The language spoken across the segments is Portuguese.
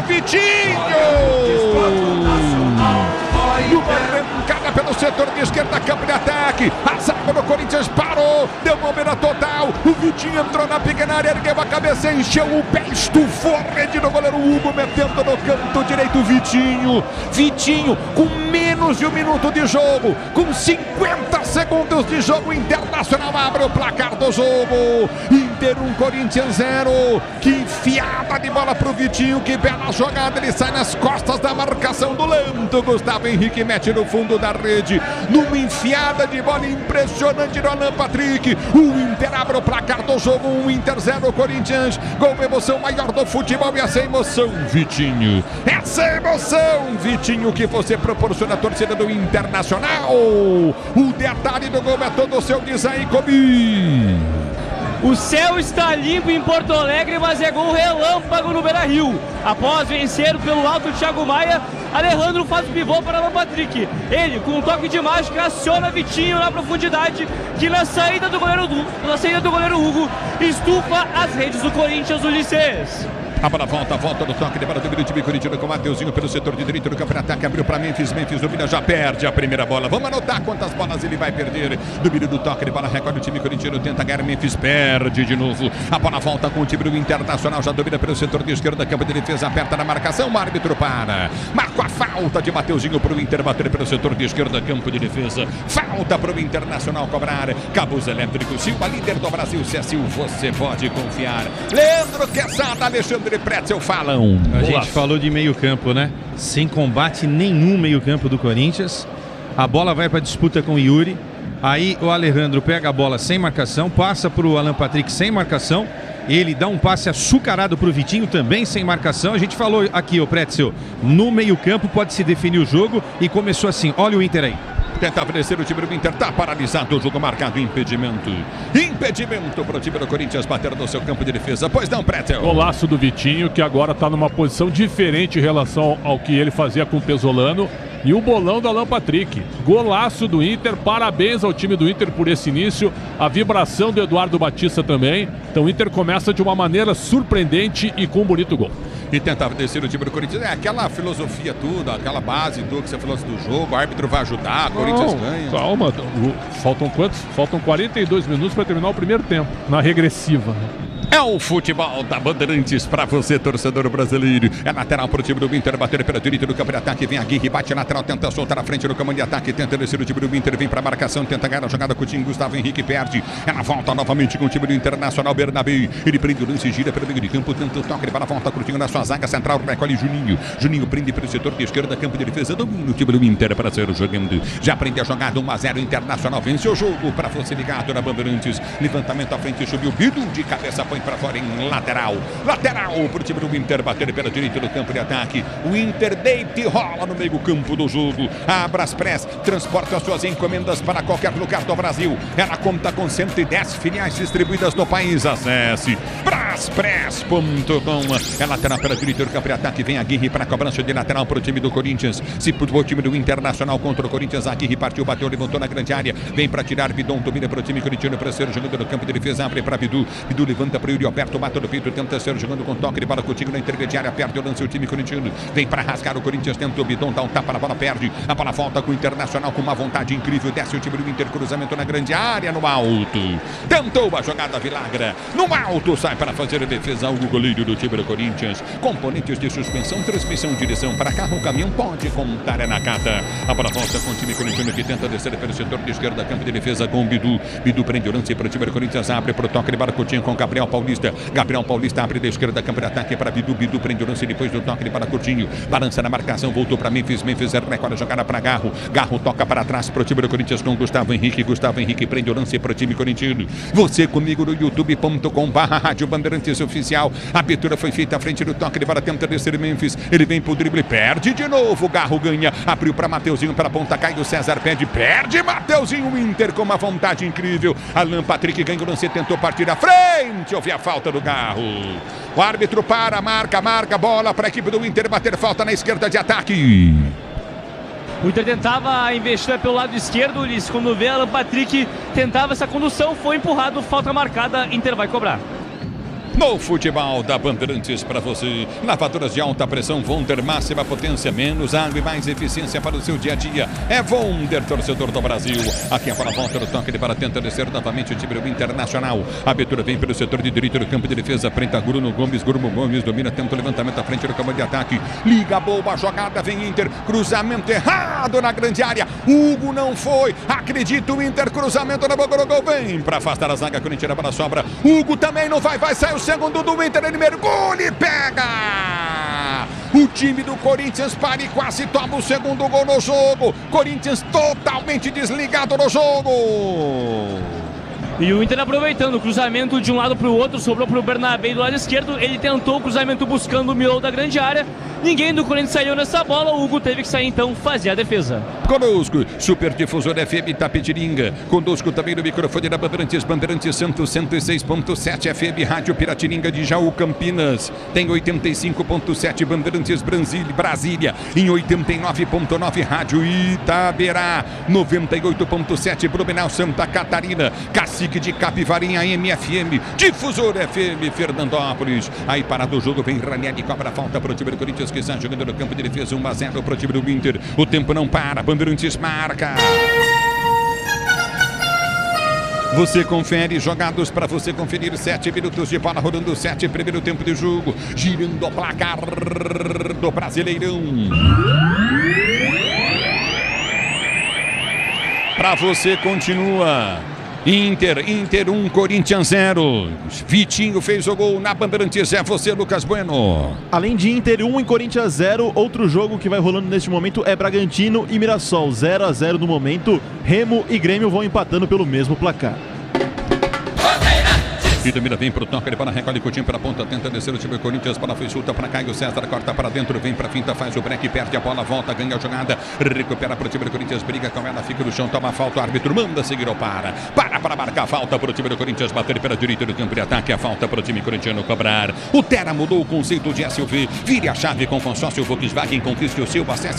Vitinho! Arrancada pelo setor de esquerda, campo de ataque. A zaga do Corinthians parou, deu bobeira total. O Vitinho entrou na pequena área, ergueu a cabeça, encheu o pé, estufou a rede do goleiro Hugo, metendo no canto direito. Vitinho, com menos de 1 minuto de jogo, com 50 segundos de jogo, Internacional abre o placar do jogo. Inter 1, Corinthians 0. Que enfiada de bola pro Vitinho, que bela jogada, ele sai nas costas da marcação do lento. Gustavo Henrique mete no fundo da rede, numa enfiada de bola impressionante do Alan Patrick. O Inter abre o placar do jogo, 1 Inter 0 Corinthians. Gol, emoção maior do futebol, e essa emoção, Vitinho. Essa emoção, Vitinho, que você proporciona à torcida do Internacional. O detalhe do gol é todo seu, diz aí, Cobi. O céu está limpo em Porto Alegre, mas é gol relâmpago no Beira-Rio. Após vencer pelo alto Thiago Maia, Alejandro faz o pivô para o Patrick. Ele, com um toque de mágica, aciona Vitinho na profundidade, que na saída do goleiro Hugo, estufa as redes do Corinthians, Ulisses. A bola volta do toque de bola do time corintiano com o Mateuzinho pelo setor de direito do campo de ataque, abriu para Memphis domina, já perde a primeira bola. Vamos anotar quantas bolas ele vai perder. Domínio do toque de bola, recorde o time corintiano, tenta ganhar, Memphis perde de novo. A bola volta com o time do Internacional, já domina pelo setor de esquerda, campo de defesa, aperta na marcação, o árbitro para. Marca a falta de Mateuzinho para o Inter bater pelo setor de esquerda, campo de defesa. Falta para o Internacional cobrar. Cabos elétricos, Silva, líder do Brasil, CSU, você pode confiar. Leandro Quesada, Alexandre Pretzel falam. A gente falou de meio campo, né? Sem combate nenhum meio campo do Corinthians. A bola vai para disputa com o Yuri. Aí o Alejandro pega a bola sem marcação, passa para o Alan Patrick sem marcação. Ele dá um passe açucarado para o Vitinho também sem marcação. A gente falou aqui, o Pretzel, no meio campo pode se definir o jogo, e começou assim. Olha o Inter aí. Tentava descer o time do Inter, está paralisado, o jogo marcado, impedimento para o time do Corinthians bater no seu campo de defesa. Pois não, Pretzel. Golaço do Vitinho, que agora está numa posição diferente em relação ao que ele fazia com o Pesolano. E o bolão do Alan Patrick. Golaço do Inter, parabéns ao time do Inter por esse início. A vibração do Eduardo Batista também. Então o Inter começa de uma maneira surpreendente e com um bonito gol. E tentava descer o time do Corinthians. É aquela filosofia toda, aquela base toda que você falou do jogo. O árbitro vai ajudar, o Corinthians ganha. Calma, faltam quantos? Faltam 42 minutos para terminar o primeiro tempo, na regressiva. É o futebol da Bandeirantes para você, torcedor brasileiro. É lateral para o time do Inter, bater pela direita do campo de ataque. Vem a Aguirre, bate lateral, tenta soltar na frente do comando de ataque. Tenta descer o time do Inter, vem para a marcação, tenta ganhar a jogada com o time. Gustavo Henrique perde. Ela volta novamente com o time do Internacional, Bernabé. Ele prende o lance, gira pelo meio de campo, tenta o toque, ele para volta curtindo na sua zaga central. Recolhe Juninho. Juninho prende pelo setor de esquerda, campo de defesa. Domina o time do Inter para ser jogando. Já prende a jogada, 1-0. Internacional vence o jogo para você ligado na Bandeirantes. Levantamento à frente, subiu Bidu de cabeça, põe para fora em lateral para o time do Inter bater pela direita do campo de ataque. O Inter deita e rola no meio campo do jogo. A Braspress transporta suas encomendas para qualquer lugar do Brasil. Ela conta com 110 filiais distribuídas no país. Acesse braspress.com. É lateral pela direita do campo de ataque. Vem a Aguirre para a cobrança de lateral para o time do Corinthians. Se o time do Internacional contra o Corinthians, a Aguirre partiu, bateu, levantou na grande área. Vem para tirar, Bidon domina para o time corintiano para ser jogando no campo de defesa. Abre para Bidu. Bidu levanta para o Yuri Alberto. Bate no peito, tenta ser jogando com toque de bola contigo na intermediária, perde o lance o time corintiano, vem para rasgar o Corinthians, tenta o Bidon, dá um tapa na bola, perde, a bola volta com o Internacional com uma vontade incrível, desce o time do Inter, cruzamento na grande área, no alto, tentou a jogada Vilagra, no alto, sai para fazer a defesa, o goleiro do time do Corinthians, componentes de suspensão, transmissão, direção para carro, caminhão, pode contar, é na cata, a bola volta com o time corintiano que tenta descer pelo setor de esquerda, campo de defesa com o Bidu, Bidu prende o lance para o time do Corinthians, abre para o toque de bola Coutinho com o Gabriel Paulista, Gabriel Paulista abre da esquerda, campo de ataque para Bidu, Bidu prende o lance depois do toque de para Coutinho, balança na marcação, voltou para Memphis, recolhe a jogada para Garro, Garro toca para trás para o time do Corinthians com Gustavo Henrique prende o lance para o time corintiano, você comigo no youtube.com/Rádio Bandeirantes Oficial, a abertura foi feita à frente do toque de bola, tenta descer Memphis, ele vem pro drible, perde de novo, Garro ganha, abriu para Mateuzinho, para a ponta, Caio César perde Mateuzinho, o Inter com uma vontade incrível, Alan Patrick ganha o lance, tentou partir à frente, houve a falta do Garro. O árbitro para, marca, bola para a equipe do Inter bater falta na esquerda de ataque. O Inter tentava a investida pelo lado esquerdo, Ulisses, quando vê Alan Patrick tentava essa condução, foi empurrado, falta marcada, Inter vai cobrar. no futebol da Bandeirantes para você. Lavadoras de alta pressão Wonder, máxima potência, menos água e mais eficiência para o seu dia a dia. É Wonder, torcedor do Brasil. Aqui é para a volta do toque de para tenta descer novamente o time do Internacional. A abertura vem pelo setor de direito do campo de defesa. Frente a Bruno Gomes domina, tenta o levantamento à frente do campo de ataque. Liga, boa jogada, vem Inter. Cruzamento errado na grande área. Hugo não foi. Acredita o Inter, cruzamento na boca do gol. Vem para afastar a zaga, Corinthians para a sobra. Hugo também não vai sair o segundo do Inter. Ele mergulha e pega. O time do Corinthians para e quase toma o segundo gol no jogo. Corinthians totalmente desligado no jogo. E o Inter aproveitando o cruzamento de um lado para o outro, sobrou para o Bernabé do lado esquerdo. Ele tentou o cruzamento buscando o miolo da grande área. Ninguém do Corinthians saiu nessa bola. O Hugo teve que sair então, fazer a defesa. Conosco, Super Difusor FM Itapetiringa. Conosco também no microfone da Bandeirantes 106.7 FM, Rádio Piratininga de Jaú, Campinas. Tem 85.7 Bandeirantes Brasília. Em 89.9 Rádio Itaberá. 98.7 Blumenau, Santa Catarina. Cacique de Capivarinha, MFM. Difusor FM, Fernandópolis. Aí parado o jogo, vem Ranieri, cobra a falta para o time do Corinthians, que está jogando no campo de defesa. 1-0 para o time do Inter. O tempo não para, Bandeirantes marca. Você confere, jogados para você conferir. 7 minutos de bola rolando, 7, primeiro tempo de jogo. Girando o placar do Brasileirão. Para você continua. Inter 1, Corinthians 0. Vitinho fez o gol na Bandeirantes. É você, Lucas Bueno. Além de Inter 1 e Corinthians 0, outro jogo que vai rolando neste momento é Bragantino e Mirassol. 0-0 no momento. Remo e Grêmio vão empatando pelo mesmo placar. Vitamina vem para o toque, ele para recolhe Coutinho para a ponta, tenta descer o time do Corinthians, para foi chuta para Caio César, corta para dentro, vem para a finta, faz o break, perde a bola, volta, ganha a jogada, recupera para o time do Corinthians, briga com ela, fica no chão, toma falta, o árbitro manda seguir ou para marcar a falta para o time do Corinthians, bater pela direita do campo de ataque, a falta para o time corintiano cobrar. O Terra mudou o conceito de SUV, vire a chave com consórcio Volkswagen, conquiste o seu, acesse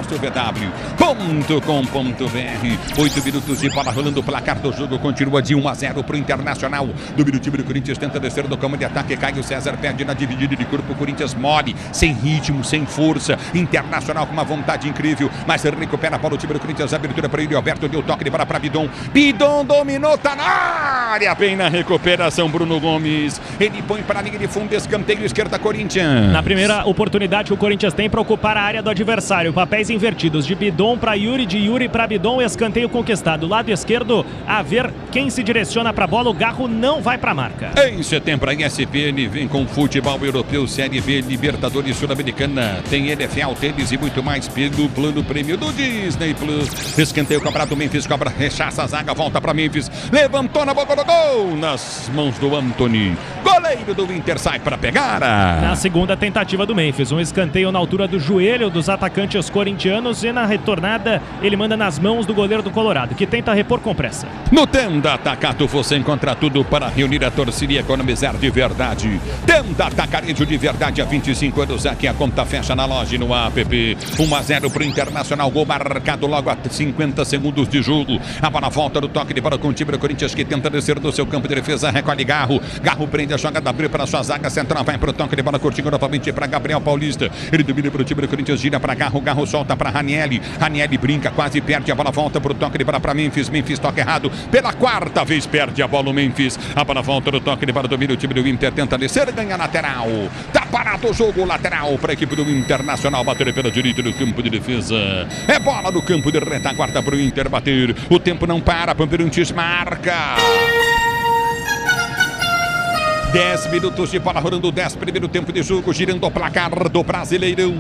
consórciovw.com.br. 8 minutos de bola rolando, o placar do jogo continua de 1-0 para o Internacional. Do time do Corinthians tenta descer do campo de ataque, Caio César perde na dividida de corpo, Corinthians mole, sem ritmo, sem força. Internacional com uma vontade incrível, mas recupera a bola o time do Corinthians, abertura para ele, Alberto deu toque de bola para Bidon, Bidon dominou, tá na área, bem na recuperação Bruno Gomes, ele põe para a linha de fundo, escanteio esquerda Corinthians. Na primeira oportunidade que o Corinthians tem para ocupar a área do adversário, papéis invertidos, de Bidon para Yuri, de Yuri para Bidon, escanteio conquistado, lado esquerdo, a ver quem se direciona para a bola, o Garro não vai para a marca. Em setembro, a ESPN vem com futebol europeu, Série B, Libertadores Sul-Americana. Tem NFL, tênis e muito mais pelo plano prêmio do Disney Plus. Escanteio cobrado, Memphis cobra, rechaça a zaga, volta para Memphis. Levantou na boca do gol, nas mãos do Antony. Goleiro do Inter sai para pegar. Na segunda tentativa do Memphis, um escanteio na altura do joelho dos atacantes corintianos e na retornada ele manda nas mãos do goleiro do Colorado, que tenta repor com pressa. No Tenda Atacado você encontra tudo para reunir a torcida e economizar de verdade. Tenda Atacarejo de verdade há 25 anos. Aqui a conta fecha na loja e no app. 1-0 para o Internacional. Gol marcado logo a 50 segundos de jogo. A bola volta do toque de bola com o time do Corinthians, que tenta descer do seu campo de defesa. Recolhe Garro. Garro prende a jogada, abriu para a sua zaga central. Vai para o toque de bola curtinho novamente para Gabriel Paulista. Ele domina para o time do Corinthians. Gira para Garro. Garro solta para Ranieri. Ranieri brinca, quase perde a bola. Volta para o toque de bola para Memphis. Memphis toca errado. Pela quarta vez perde a bola o Memphis. A bola volta do toque de bola, domina o time do Inter, tenta descer, ganha lateral. Tá parado o jogo, lateral para a equipe do Internacional, bater pela direita do campo de defesa. É bola no campo de retaguarda para o Inter bater. O tempo não para, Bandeirantes marca. 10 minutos de bola rolando, 10 primeiro tempo de jogo, girando o placar do Brasileirão.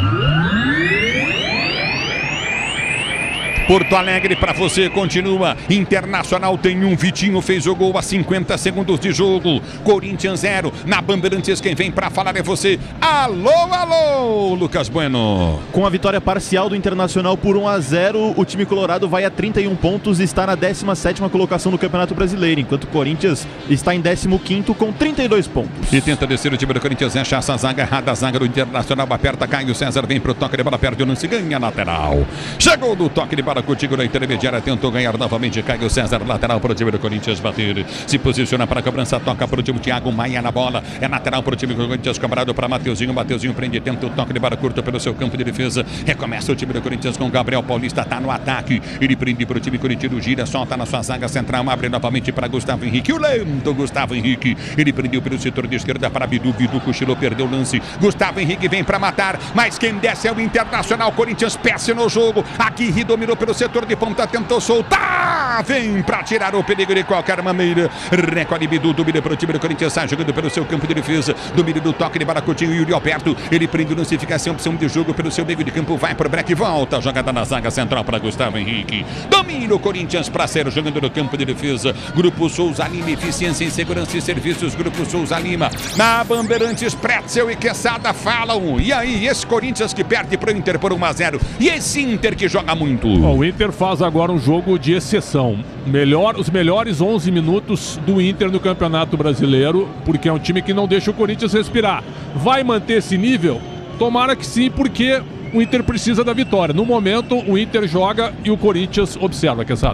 Porto Alegre para você continua. Internacional tem um, Vitinho fez o gol a 50 segundos de jogo. Corinthians 0. Na Bandeirantes quem vem para falar é você. Alô, Lucas Bueno. Com a vitória parcial do Internacional por 1-0, o time colorado vai a 31 pontos e está na 17ª colocação no Campeonato Brasileiro, enquanto o Corinthians está em 15º com 32 pontos. E tenta descer o time do Corinthians, rechaça a zaga errada, a zaga do Internacional aperta, Caio César vem pro toque de bola, perde o lance, ganha lateral. Chegou no toque de bola para Coutinho na intermediária, tentou ganhar novamente Caio César, lateral para o time do Corinthians bater, se posiciona para a cobrança, toca para o time Thiago Maia na bola, é lateral para o time do Corinthians, cobrado para Mateuzinho prende, tenta o toque de bola curto pelo seu campo de defesa, recomeça o time do Corinthians com Gabriel Paulista, tá no ataque, ele prende para o time corintiano, gira, solta na sua zaga central, abre novamente para Gustavo Henrique, o lento Gustavo Henrique, ele prendeu pelo setor de esquerda para Bidu cochilou, perdeu o lance, Gustavo Henrique vem para matar, mas quem desce é o Internacional, Corinthians perde no jogo, Aguirre dominou pelo setor de ponta, tentou soltar, vem para tirar o perigo de qualquer maneira, recolhe Bidu, domina para o time do Corinthians, sai jogando pelo seu campo de defesa, domina do toque de bola Coutinho e Yuri Alberto, ele prende o lance, fica sem opção de jogo pelo seu meio de campo, vai para o break, volta, jogada na zaga central para Gustavo Henrique, domina o Corinthians para ser jogando no campo de defesa, Grupo Souza Lima, eficiência em segurança e serviços, Grupo Souza Lima, na Bandeirantes, Pretzel e Quesada falam, e aí, esse Corinthians que perde para o Inter por 1-0, e esse Inter que joga muito. O Inter faz agora um jogo de exceção, os melhores 11 minutos do Inter no Campeonato Brasileiro, porque é um time que não deixa o Corinthians respirar. Vai manter esse nível? Tomara que sim, porque o Inter precisa da vitória. No momento, o Inter joga e o Corinthians observa, Quesada.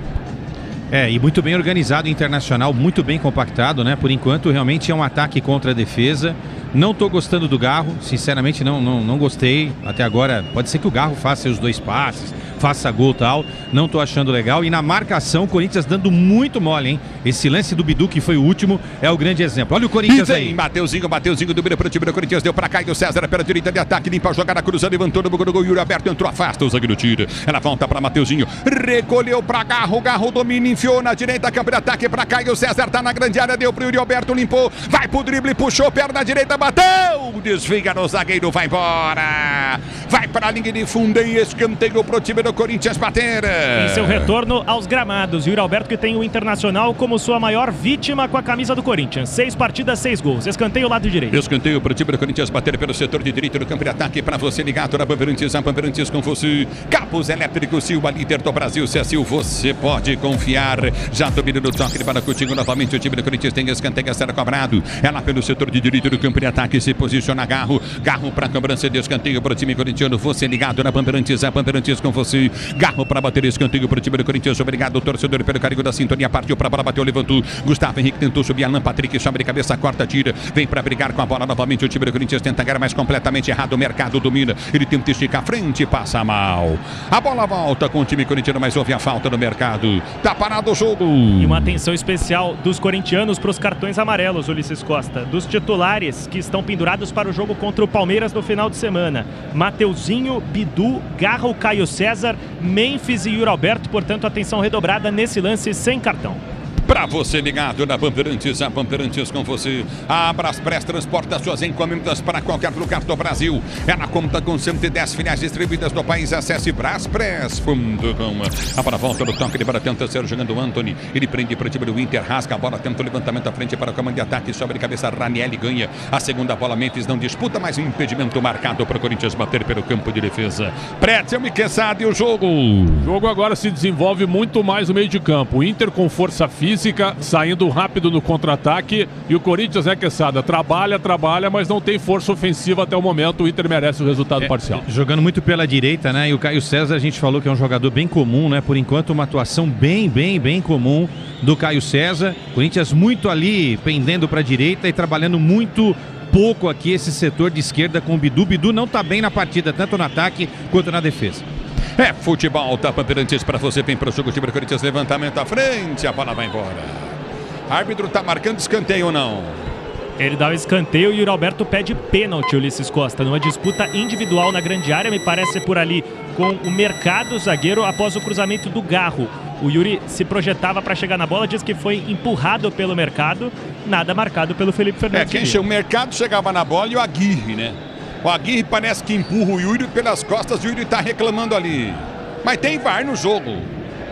E muito bem organizado, Internacional, muito bem compactado, né? Por enquanto, realmente é um ataque contra a defesa. Não estou gostando do Garro, sinceramente não gostei. Até agora, pode ser que o Garro faça os 2 passes, faça gol e tal. Não estou achando legal. E na marcação, o Corinthians dando muito mole, hein? Esse lance do Bidu, que foi o último, é o grande exemplo. Olha o Corinthians aí. Mateuzinho domina para o time do Corinthians, deu para Caio César pela direita de ataque, limpa a jogada, cruzando, levantou no gol, Yuri Aberto entrou, afasta, o zagueiro tira. Ela volta para Mateuzinho, recolheu para Garro, Garro domina, enfiou na direita, campo de ataque para Caio César, tá na grande área, deu para o Yuri Alberto, limpou, vai pro drible, puxou, perna direita, bateu, desvia no zagueiro, vai embora, vai para a linha de fundo e escanteio pro time do Corinthians bater. Em seu retorno aos gramados, Yuri Alberto, que tem o Internacional como sua maior vítima com a camisa do Corinthians, 6 partidas, 6 gols, escanteio lado direito. Escanteio pro time do Corinthians bater pelo setor de direito do campo de ataque, para você ligado na Bandeirantes, a Bandeirantes com você, Cabos Elétricos Silva, líder do Brasil, se assim você pode confiar, já domina no toque de bola Coutinho, novamente o time do Corinthians tem escanteio a ser cobrado, ela pelo setor de direito do campo de ataque, se posiciona Garro para cobrança de escanteio para o time corintiano, você ligado na Bandeirantes, a Bandeirantes com você, Garro para bater escanteio para o time do Corinthians, obrigado torcedor pelo carinho da sintonia, partiu para a bola, bateu, levantou, Gustavo Henrique tentou subir, Alan Patrick sobe de cabeça, corta, tira, vem para brigar com a bola novamente, o time do Corinthians tenta ganhar, mas completamente errado, o mercado domina, ele tenta esticar a frente, passa mal, a bola volta com o time corintiano, mas houve a falta no mercado, tá parado o jogo. E uma atenção especial dos corintianos para os cartões amarelos, Ulisses Costa, dos titulares que estão pendurados para o jogo contra o Palmeiras no final de semana, Mateuzinho, Bidu, Garro, Caio César, Memphis e Yuri Alberto, portanto atenção redobrada nesse lance sem cartão. Para você ligado na Bandeirantes, a Bandeirantes com você. A Braspress transporta suas encomendas para qualquer lugar do Brasil. Ela conta com 110 filiais distribuídas no país. Acesse braspress.com. A bola volta no toque de bola, tenta ser jogando o Antony. Ele prende para o time do Inter, rasga a bola, tenta o levantamento à frente para o comando de ataque. Sobre a cabeça, Ranieri ganha. A segunda bola, Memphis não disputa, mas um impedimento marcado para o Corinthians bater pelo campo de defesa. Pretzel e Quesada e o jogo. O jogo agora se desenvolve muito mais no meio de campo. O Inter com força física, saindo rápido no contra-ataque, e o Corinthians, Quesada, trabalha, mas não tem força ofensiva até o momento. O Inter merece o resultado parcial. Jogando muito pela direita, né? E o Caio César, a gente falou que é um jogador bem comum, né? Por enquanto, uma atuação bem comum do Caio César. Corinthians muito ali, pendendo para a direita e trabalhando muito pouco aqui esse setor de esquerda com o Bidu. Bidu não tá bem na partida, tanto no ataque quanto na defesa. É futebol, tá Bandeirantes para você, vem para o jogo, time do Corinthians, levantamento à frente, a bola vai embora. Árbitro tá marcando escanteio ou não? Ele dá o escanteio e o Yuri Alberto pede pênalti, Ulisses Costa, numa disputa individual na grande área, me parece por ali com o Mercado, zagueiro, após o cruzamento do Garro. O Yuri se projetava para chegar na bola, diz que foi empurrado pelo Mercado, nada marcado pelo Felipe Fernandes. O Mercado chegava na bola e o Aguirre, né? O Aguirre parece que empurra o Yuri pelas costas, o Yuri tá reclamando ali. Mas tem VAR no jogo.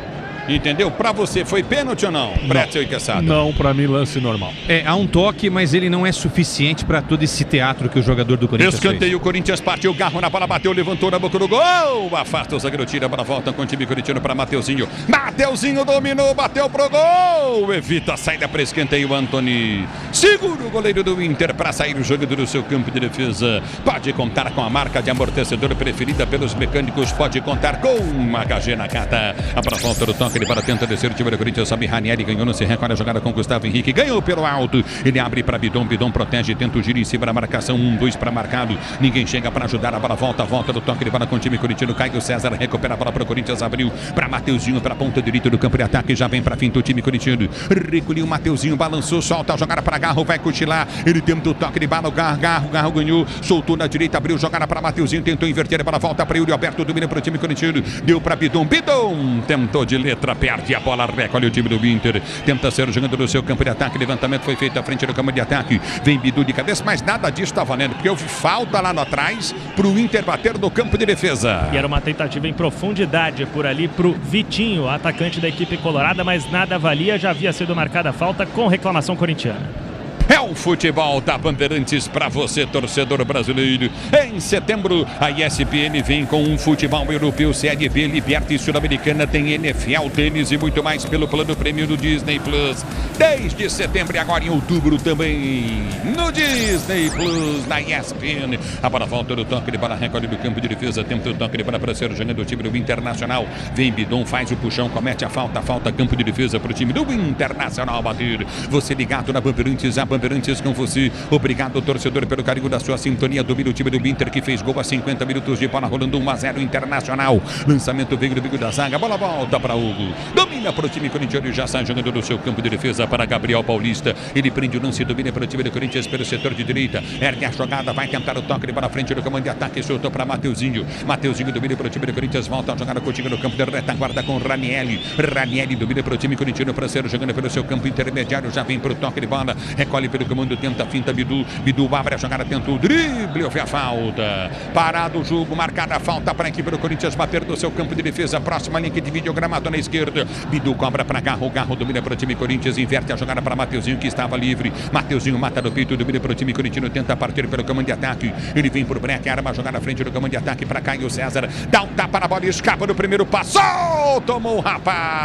Entendeu? Pra você foi pênalti ou não? Pretzel e Quesada. Não, pra mim lance normal. Há um toque, mas ele não é suficiente para todo esse teatro que o jogador do Corinthians fez. Escanteio, o Corinthians partiu, Garro na bola, bateu, levantou na boca do gol. Afasta o zagueiro, tira para volta com o time corintiano para Mateuzinho. Mateuzinho dominou, bateu pro gol. Evita a saída para escanteio, Antony. Segura o goleiro do Inter para sair o jogador do seu campo de defesa. Pode contar com a marca de amortecedor preferida pelos mecânicos. Pode contar com uma HG Nakata. A volta do toque, ele para tenta descer o time do Corinthians. Sabe, Ranieri ganhou, não se recolhe a jogada com Gustavo Henrique. Ganhou pelo alto. Ele abre para Bidon. Bidon protege, tenta o giro em cima da marcação. 1-2 para marcado. Ninguém chega para ajudar. A bola volta do toque. Ele para com o time corintiano. Caio César recupera a bola para o Corinthians. Abriu para Mateuzinho, para a ponta direita do campo de ataque. Já vem para fim do time corintiano. Recolheu Mateuzinho, balançou, solta a jogada para Garro. Vai cochilar. Ele tenta o toque de bala. Garro ganhou. Soltou na direita, abriu jogada para Mateuzinho. Tentou inverter a bola. Volta para Yuri Alberto. Domina para o time corintiano. Deu para Bidon. Bidon tentou de letra, perde a bola, recolhe o time do Inter. Tenta ser o jogador do seu campo de ataque. Levantamento foi feito à frente do campo de ataque. Vem Bidu de cabeça, mas nada disso está valendo, porque houve falta lá no atrás para o Inter bater no campo de defesa. E era uma tentativa em profundidade por ali para o Vitinho, atacante da equipe colorada, mas nada valia. Já havia sido marcada a falta com reclamação corintiana. É o futebol da Bandeirantes para você, torcedor brasileiro. Em setembro, a ESPN vem com um futebol europeu, Série B, Liberta e Sul-Americana, tem NFL, tênis e muito mais pelo plano prêmio do Disney Plus. Desde setembro e agora em outubro também no Disney Plus, na ESPN. A bola volta do toque de bola, recorde do campo de defesa, tenta o toque de bola para ser o jogador do time do Internacional. Vem Bidon, faz o puxão, comete a falta campo de defesa para o time do Internacional bater. Você ligado na Bandeirantes, a Bandeirantes com você. Obrigado, torcedor, pelo carinho da sua sintonia. Domina o time do Inter, que fez gol a 50 minutos de bola, rolando 1-0 Internacional. Lançamento veio do bico da zaga, bola volta para Hugo. Domina para o time corintiano e já sai jogando do seu campo de defesa para Gabriel Paulista. Ele prende o lance, domina para o time do Corinthians pelo setor de direita. Ergue a jogada, vai tentar o toque de bola à frente do comando de ataque. Soltou para Mateuzinho. Mateuzinho domina para o time do Corinthians. Volta a jogada contigo no campo de retaguarda com Ranieri. Ranieri domina para o time corintiano para ser jogando pelo seu campo intermediário. Já vem para o toque de bola. Recolhe pelo comando, tenta a finta Bidu. Bidu abre a jogada, tenta o drible. Houve a falta. Parado o jogo, marcada a falta para a equipe do Corinthians bater do seu campo de defesa. Próxima linha de vídeo gramado na esquerda. Bidu cobra para Garro. Garro domina para o time Corinthians. Inverte a jogada para Mateuzinho, que estava livre. Mateuzinho mata no peito, domina para o time corintiano. Tenta partir pelo comando de ataque. Ele vem por breque, arma a jogada à frente do comando de ataque para Caio César. Dá um tapa na bola e escapa do primeiro passo. Tomou o rapaz.